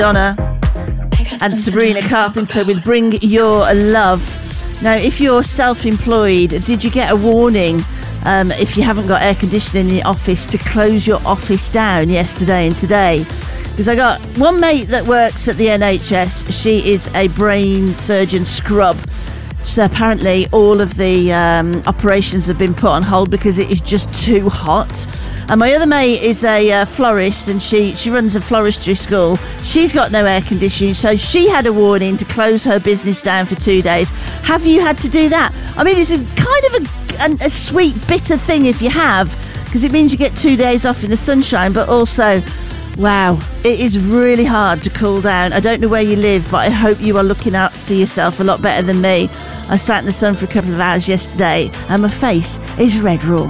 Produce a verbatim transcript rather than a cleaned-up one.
Donna and Sabrina Carpenter with Bring Your Love. Now, if you're self-employed, did you get a warning um, if you haven't got air conditioning in the office to close your office down yesterday and today? Because I got one mate that works at the N H S. She is a brain surgeon scrub. So apparently all of the um, operations have been put on hold because it is just too hot. And my other mate is a uh, florist, and she, she runs a floristry school. She's got no air conditioning, so she had a warning to close her business down for two days. Have you had to do that? I mean, it's a kind of a, a, a sweet, bitter thing if you have, because it means you get two days off in the sunshine, but also, wow, it is really hard to cool down. I don't know where you live, but I hope you are looking after yourself a lot better than me. I sat in the sun for a couple of hours yesterday and my face is red raw.